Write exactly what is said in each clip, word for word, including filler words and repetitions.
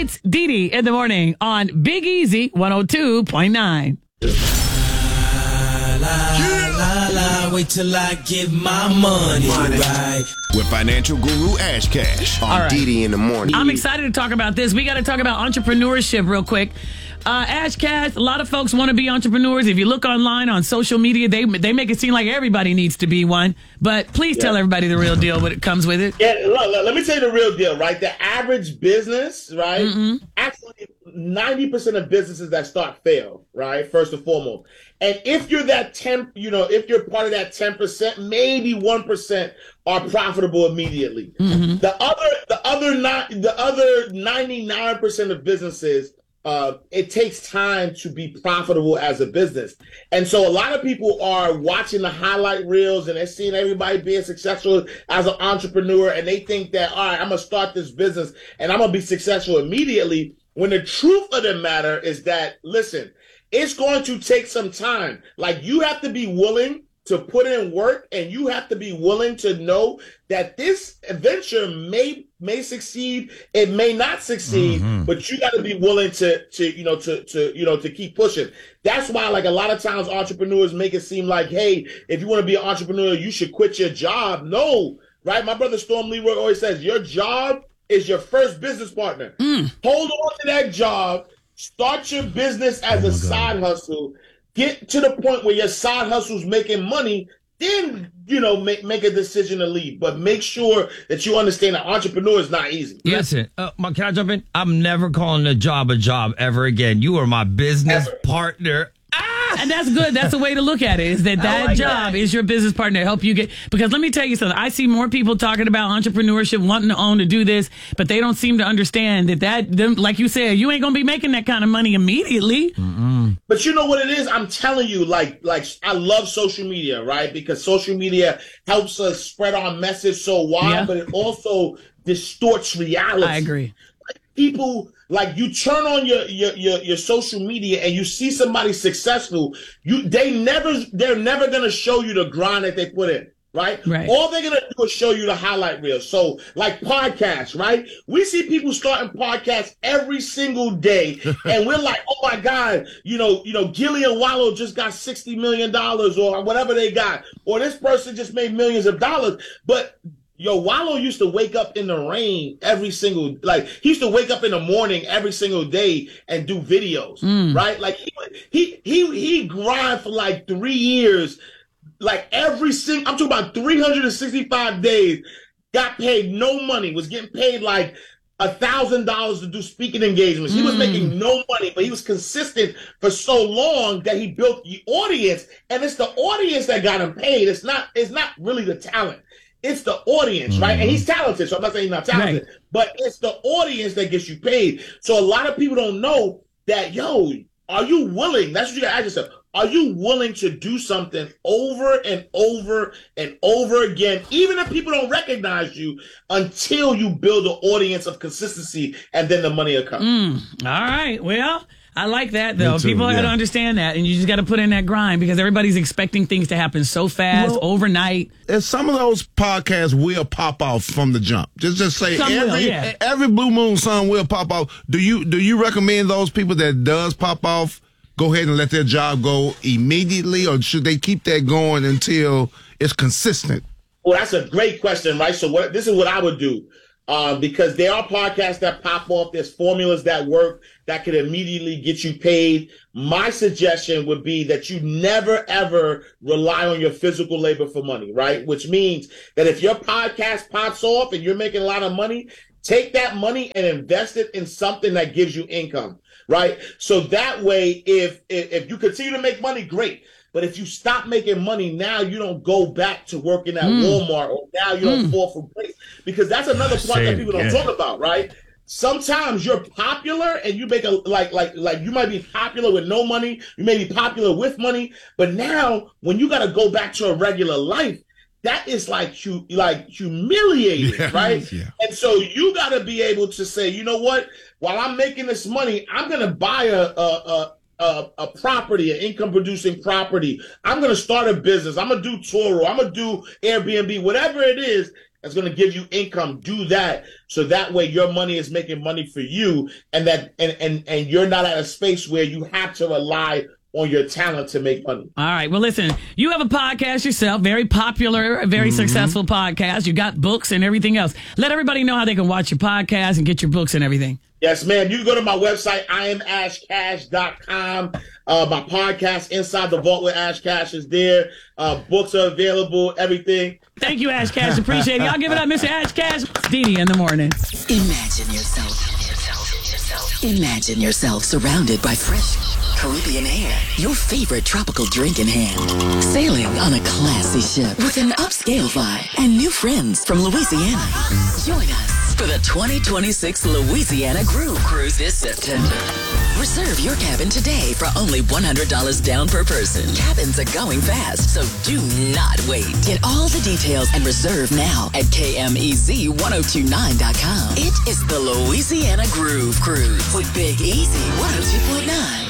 It's Dee Dee in the morning on Big Easy one oh two point nine. La, la, la, wait till I get my money, money. Right. With financial guru Ash Cash on right. Dee Dee in the morning. I'm excited to talk about this. We got to talk about entrepreneurship real quick. Uh, Ash Cash, a lot of folks want to be entrepreneurs. If you look online on social media, they they make it seem like everybody needs to be one. But please yeah. tell everybody the real deal, what it comes with it. Yeah, look, look, let me tell you the real deal, right? The average business, right? Mm-mm. Actually, ninety percent of businesses that start fail, right? First and foremost. And if you're that ten, you know, if you're part of that ten percent, maybe one percent are profitable immediately. Mm-hmm. The other, the other not, the other ninety-nine percent of businesses, uh, it takes time to be profitable as a business. And so a lot of people are watching the highlight reels and they're seeing everybody being successful as an entrepreneur. And they think that, all right, I'm going to start this business and I'm going to be successful immediately. When the truth of the matter is that, listen, it's going to take some time. Like, you have to be willing to put in work, and you have to be willing to know that this venture may may succeed, it may not succeed, mm-hmm. but you got to be willing to to you know to to you know to keep pushing. That's why, like, a lot of times entrepreneurs make it seem like, hey, if you want to be an entrepreneur, you should quit your job. No, right? My brother Storm Leroy always says, your job is your first business partner. Mm. Hold on to that job. Start your business as oh a side God. hustle. Get to the point where your side hustle's making money, then, you know, make make a decision to leave. But make sure that you understand that entrepreneur is not easy. Listen, uh, can I jump in? I'm never calling a job a job ever again. You are my business ever. partner. And that's good. That's the way to look at it, is that that like job that. is your business partner to help you get. Because let me tell you something. I see more people talking about entrepreneurship, wanting to own, to do this, but they don't seem to understand that, that them, like you said, you ain't going to be making that kind of money immediately. Mm-mm. But you know what it is? I'm telling you, like, like I love social media, right? Because social media helps us spread our message so wide, yeah. but it also distorts reality. I agree. Like, people... Like, you turn on your, your your your social media and you see somebody successful, you they never they're never gonna show you the grind that they put in, right? Right. All they're gonna do is show you the highlight reel. So, like podcasts, right? We see people starting podcasts every single day, and we're like, oh my God, you know, you know, Gillian Wallow just got sixty million dollars or whatever they got, or this person just made millions of dollars, but. Yo, Wallow used to wake up in the rain every single, like, he used to wake up in the morning every single day and do videos, mm. right? Like, he, he, he, he grind for like three years, like every single, I'm talking about three hundred sixty-five days, got paid no money, was getting paid like a thousand dollars to do speaking engagements. He mm. was making no money, but he was consistent for so long that he built the audience, and it's the audience that got him paid. It's not, it's not really the talent. It's the audience, right? Mm-hmm. And he's talented, so I'm not saying he's not talented, right. but it's the audience that gets you paid. So a lot of people don't know that, yo, are you willing? That's what you got to ask yourself. Are you willing to do something over and over and over again, even if people don't recognize you, until you build an audience of consistency, and then the money will come? Mm. All right. Well, I like that, though. Too, People yeah. got to understand that, and you just got to put in that grind, because everybody's expecting things to happen so fast, well, overnight. And some of those podcasts will pop off from the jump. Just just say some every will, yeah. every Blue Moon song will pop off. Do you do you recommend those people that does pop off go ahead and let their job go immediately, or should they keep that going until it's consistent? Well, that's a great question, right? So what this is what I would do. Um, because there are podcasts that pop off, there's formulas that work that could immediately get you paid. My suggestion would be that you never, ever rely on your physical labor for money, right? Which means that if your podcast pops off and you're making a lot of money, take that money and invest it in something that gives you income, right? So that way, if if, if you continue to make money, great. But if you stop making money, now you don't go back to working at mm. Walmart, or now you don't mm. fall from grace. Because that's another part that people don't talk about, right? Sometimes you're popular and you make a, like, like, like you might be popular with no money. You may be popular with money. But now when you got to go back to a regular life, that is like, like humiliating, yeah. right? Yeah. And so you got to be able to say, you know what? While I'm making this money, I'm going to buy a, a, a A, a property, an income-producing property. I'm going to start a business. I'm going to do Turo. I'm going to do Airbnb, whatever it is. that's going to give you income, do that. So that way your money is making money for you, and that and, and, and you're not at a space where you have to rely on your talent to make money. All right. Well, listen, you have a podcast yourself, very popular, very mm-hmm. successful podcast. You got books and everything else. Let everybody know how they can watch your podcast and get your books and everything. Yes, ma'am. You can go to my website, I am ash cash dot com. Uh, my podcast, Inside the Vault with Ash Cash, is there. Uh, books are available, everything. Thank you, Ash Cash. Appreciate it. Y'all give it up, Mister Ash Cash. Dee Dee in the morning. Imagine yourself. Imagine yourself surrounded by fresh Caribbean air, your favorite tropical drink in hand, sailing on a classy ship with an upscale vibe and new friends from Louisiana. Join us for the twenty twenty-six Louisiana Groove Cruise this September. Reserve your cabin today for only one hundred dollars down per person. Cabins are going fast, so do not wait. Get all the details and reserve now at K M E Z ten twenty-nine dot com. It is the Louisiana Groove Cruise with Big Easy one oh two point nine.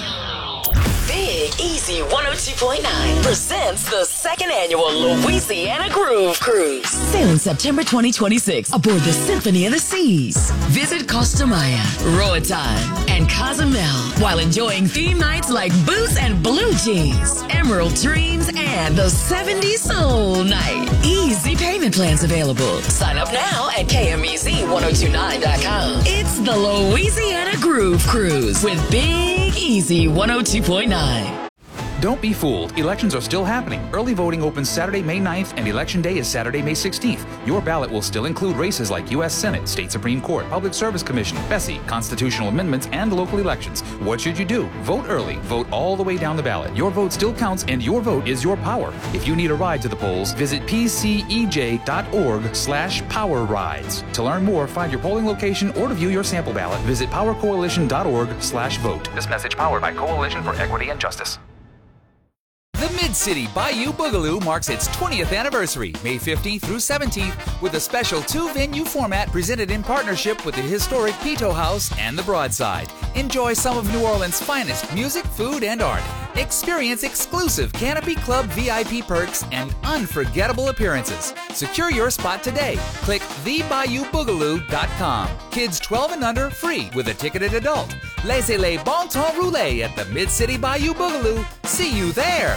Big Easy one oh two point nine presents the second annual Louisiana Groove Cruise. Sailing September twenty twenty-six aboard the Symphony of the Seas. Visit Costa Maya, Roatan, and Cozumel while enjoying theme nights like Boots and Blue Jeans, Emerald Dreams, and the seventies Soul Night. Easy payment plans available. Sign up now at K M E Z ten twenty-nine dot com. It's the Louisiana Groove Cruise with Big Easy one oh two point nine. Don't be fooled. Elections are still happening. Early voting opens Saturday, May ninth, and Election Day is Saturday, May sixteenth. Your ballot will still include races like U S Senate, State Supreme Court, Public Service Commission, B E S I, constitutional amendments, and local elections. What should you do? Vote early. Vote all the way down the ballot. Your vote still counts, and your vote is your power. If you need a ride to the polls, visit p c e j dot org slash power rides. To learn more, find your polling location, or to view your sample ballot, visit power coalition dot org slash vote. This message powered by Coalition for Equity and Justice. The Mid-City Bayou Boogaloo marks its twentieth anniversary, May fifteenth through seventeenth, with a special two-venue format presented in partnership with the historic Pito House and the Broadside. Enjoy some of New Orleans' finest music, food, and art. Experience exclusive Canopy Club V I P perks and unforgettable appearances. Secure your spot today. Click the bayou boogaloo dot com. Kids twelve and under free with a ticketed adult. Laissez-les bon temps rouler at the Mid-City Bayou Boogaloo. See you there.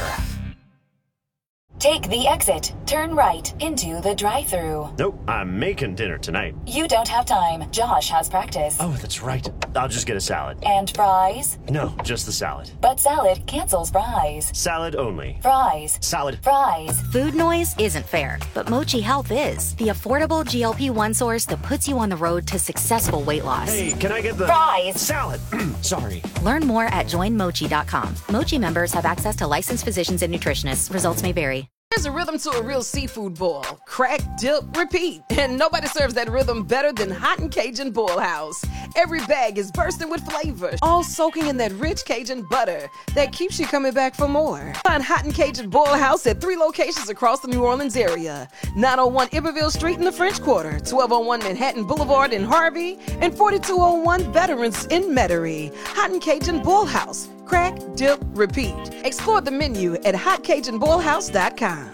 Take the exit. Turn right into the drive-thru. Nope, I'm making dinner tonight. You don't have time. Josh has practice. Oh, that's right. I'll just get a salad. And fries? No, just the salad. But salad cancels fries. Salad only. Fries. Salad. Fries. Food noise isn't fair, but Mochi Health is. The affordable G L P one source that puts you on the road to successful weight loss. Hey, can I get the... Fries. Salad. Sorry. Learn more at join mochi dot com. Mochi members have access to licensed physicians and nutritionists. Results may vary. There's a rhythm to a real seafood boil. Crack, dip, repeat. And nobody serves that rhythm better than Hot and Cajun Boil House. Every bag is bursting with flavor, all soaking in that rich Cajun butter that keeps you coming back for more. Find Hot and Cajun Boil House at three locations across the New Orleans area. nine oh one Iberville Street in the French Quarter, twelve oh one Manhattan Boulevard in Harvey, and forty-two oh one Veterans in Metairie. Hot and Cajun Boil House. Crack, dip, repeat. Explore the menu at hot cajun boil house dot com.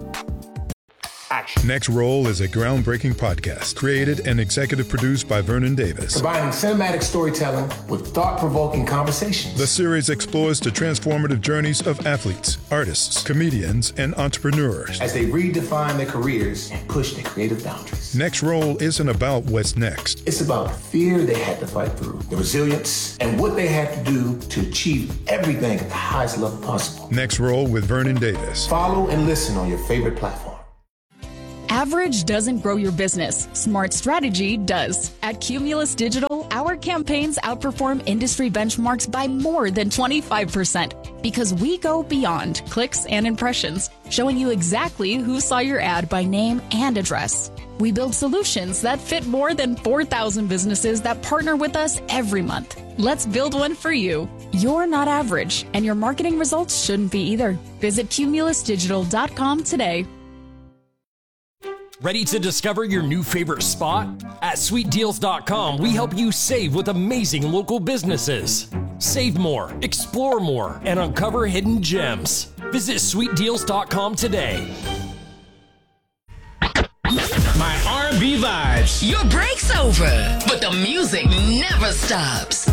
Action. Next Roll is a groundbreaking podcast created and executive produced by Vernon Davis. Combining cinematic storytelling with thought-provoking conversations. The series explores the transformative journeys of athletes, artists, comedians, and entrepreneurs as they redefine their careers and push their creative boundaries. Next Roll isn't about what's next. It's about the fear they had to fight through, the resilience, and what they had to do to achieve everything at the highest level possible. Next Roll with Vernon Davis. Follow and listen on your favorite platform. Average doesn't grow your business. Smart strategy does. At Cumulus Digital, our campaigns outperform industry benchmarks by more than twenty-five percent because we go beyond clicks and impressions, showing you exactly who saw your ad by name and address. We build solutions that fit more than four thousand businesses that partner with us every month. Let's build one for you. You're not average, and your marketing results shouldn't be either. Visit cumulus digital dot com today. Ready to discover your new favorite spot? At sweet deals dot com, we help you save with amazing local businesses. Save more, explore more, and uncover hidden gems. Visit sweet deals dot com today. My B Vibes. Your break's over, but the music never stops.